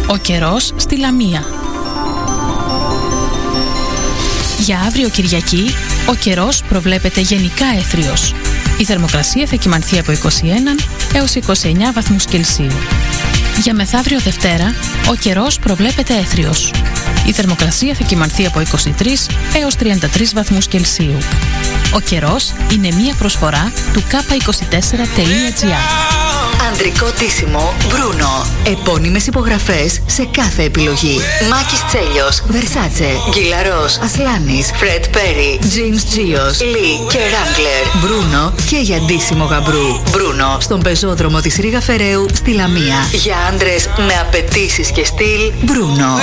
Ο καιρός στη Λαμία. Για αύριο Κυριακή, ο καιρός προβλέπεται γενικά έθριος. Η θερμοκρασία θα κυμανθεί από 21 έως 29 βαθμούς Κελσίου. Για μεθαύριο Δευτέρα, ο καιρός προβλέπεται έθριος. Η θερμοκρασία θα κυμανθεί από 23 έως 33 βαθμούς Κελσίου. Ο καιρός είναι μία προσφορά του k24.gr. Ανδρικό ντύσιμο Bruno. Επώνυμες υπογραφές σε κάθε επιλογή. Μάκης Τσέλιος, Versace, Γκυλαρός, Ασλάνης, Fred Perry, James Gios, Lee και Wrangler. Bruno και για ντύσιμο γαμπρού. Bruno στον πεζόδρομο της Ρήγα Φεραίου στη Λαμία. Για άντρες με απαιτήσεις και στυλ, Bruno.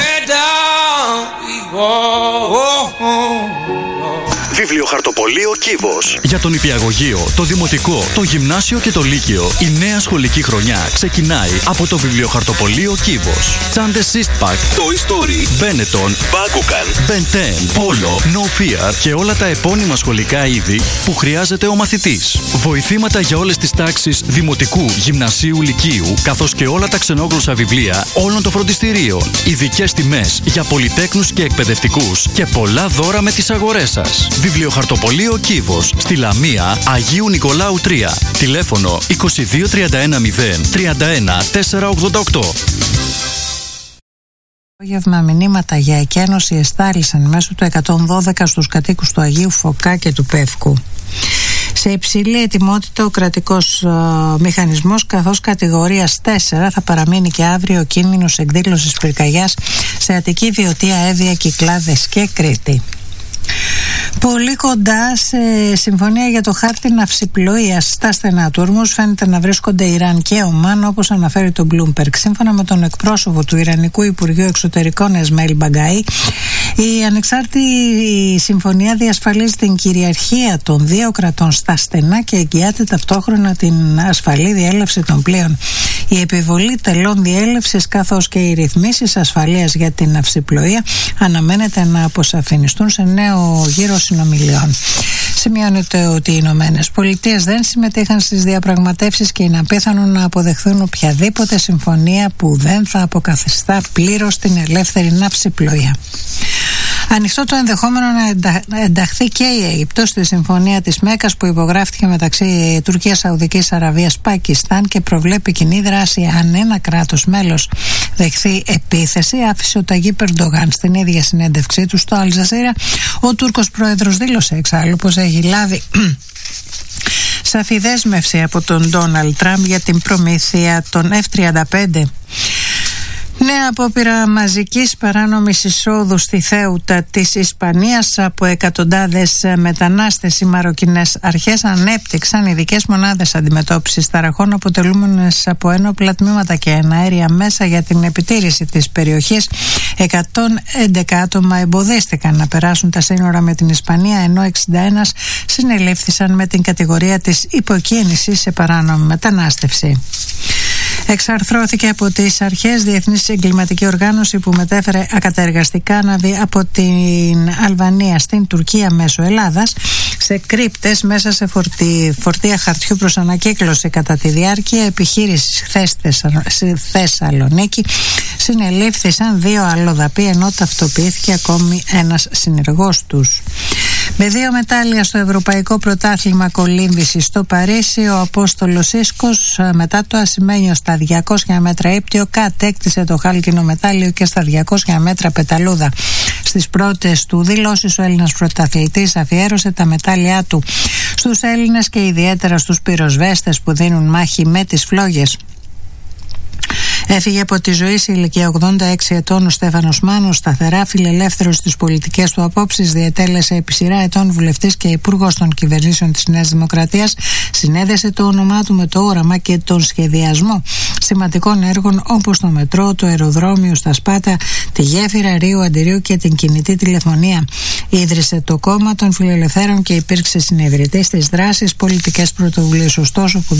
Βιβλιοχαρτοπωλείο Κύβος. Για τον νηπιαγωγείο, το δημοτικό, το γυμνάσιο και το λύκειο, η νέα σχολική χρονιά ξεκινάει από το Βιβλιοχαρτοπωλείο Κύβος. Τσάντες Eastpak, Toy Story, Benetton, Bakugan, Ben 10, Polo, No Fear και όλα τα επώνυμα σχολικά είδη που χρειάζεται ο μαθητής. Βοηθήματα για όλες τις τάξεις δημοτικού, γυμνασίου, λυκείου, καθώς και όλα τα ξενόγλωσσα βιβλία όλων των φροντιστηρίων. Ειδικές τιμές για πολυτέκνους και εκπαιδευτικούς και πολλά δώρα με τις αγορές σας. Βιβλιοχαρτοπωλείο Κύβος, στη Λαμία, Αγίου Νικολάου 3. Τηλέφωνο 22 31 0 31 488. Απόγευμα μηνύματα για εκένωση εστάλησαν μέσω του 112 στους κατοίκους του Αγίου Φωκά και του Πεύκου. Σε υψηλή ετοιμότητα ο κρατικός μηχανισμός, καθώς κατηγορίας 4 θα παραμείνει και αύριο ο κίνδυνος εκδήλωσης πυρκαγιάς σε Αττική, Βιωτία, Εύβοια, Κυκλάδες και Κρήτη. Πολύ κοντά σε συμφωνία για το χάρτη ναυσιπλοείας στα στενά του Ορμούς φαίνεται να βρίσκονται Ιράν και Ομάν, όπως αναφέρει το Bloomberg. Σύμφωνα με τον εκπρόσωπο του Ιρανικού Υπουργείου Εξωτερικών Εσμαήλ Μπαγκάη, η ανεξάρτητη συμφωνία διασφαλίζει την κυριαρχία των δύο κρατών στα στενά και εγγυάται ταυτόχρονα την ασφαλή διέλευση των πλοίων. Η επιβολή τελών διέλευσης καθώς και οι ρυθμίσεις ασφαλείας για την ναυσιπλοεία αναμένεται να αποσαφινιστούν σε νέο γύρο συνομιλιών. Σημειώνεται ότι οι Ηνωμένες Πολιτείες δεν συμμετείχαν στις διαπραγματεύσεις και είναι απίθανο να αποδεχθούν οποιαδήποτε συμφωνία που δεν θα αποκαθιστά πλήρως την ελεύθερη ναυσιπλοεία. Ανοιχτό το ενδεχόμενο να ενταχθεί και η Αίγυπτος στη συμφωνία της Μέκας που υπογράφτηκε μεταξύ Τουρκίας, Σαουδικής Αραβίας, Πακιστάν και προβλέπει κοινή δράση αν ένα κράτος μέλος δεχθεί επίθεση. Άφησε ο Ταγίπ Ερντογάν στην ίδια συνέντευξή του στο Αλτζαζίρα. Ο Τούρκος πρόεδρος δήλωσε εξάλλου πως έχει λάβει σαφή δέσμευση από τον Ντόναλντ Τραμπ για την προμήθεια των F-35. Νέα απόπειρα μαζικής παράνομης εισόδου στη Θέουτα της Ισπανίας από εκατοντάδες μετανάστες. Οι μαροκινές αρχές ανέπτυξαν ειδικές μονάδες αντιμετώπισης ταραχών αποτελούμενες από ένοπλα τμήματα και εναέρια μέσα για την επιτήρηση της περιοχής. 111 άτομα εμποδίστηκαν να περάσουν τα σύνορα με την Ισπανία, ενώ 61 συνελήφθησαν με την κατηγορία της υποκίνησης σε παράνομη μετανάστευση. Εξαρθρώθηκε από τις αρχές διεθνής εγκληματική οργάνωση που μετέφερε ακαταεργαστικά άναβη από την Αλβανία στην Τουρκία μέσω Ελλάδας σε κρύπτες μέσα σε φορτία χαρτιού προς ανακύκλωση. Κατά τη διάρκεια επιχείρησης χθες στη Θεσσαλονίκη συνελήφθησαν 2 αλλοδαποί, ενώ ταυτοποιήθηκε ακόμη ένας συνεργός τους. Με 2 μετάλλια στο Ευρωπαϊκό Πρωτάθλημα Κολύμβησης στο Παρίσι, ο Απόστολος Ίσκος μετά το ασημένιο στα 200 μέτρα ύπτιο κατέκτησε το χάλκινο μετάλλιο και στα 200 μέτρα πεταλούδα. Στις πρώτες του δηλώσεις ο Έλληνας πρωταθλητής αφιέρωσε τα μετάλλια του στους Έλληνες και ιδιαίτερα στους πυροσβέστες που δίνουν μάχη με τις φλόγες. Έφυγε από τη ζωή σε ηλικία 86 ετών ο Στέφανος Μάνος, σταθερά φιλελεύθερος στις πολιτικές του απόψεις, διετέλεσε επί σειρά ετών βουλευτής και υπουργός των κυβερνήσεων της Νέας Δημοκρατίας. Συνέδεσε το όνομά του με το όραμα και τον σχεδιασμό σημαντικών έργων όπως το μετρό, το αεροδρόμιο στα Σπάτα, τη γέφυρα Ρίου Αντιρίου και την κινητή τηλεφωνία. Ίδρυσε το κόμμα των Φιλελευθέρων και υπήρξε συνειδητής της δράσης πολιτικές πρωτοβουλίες. Ωστόσο, που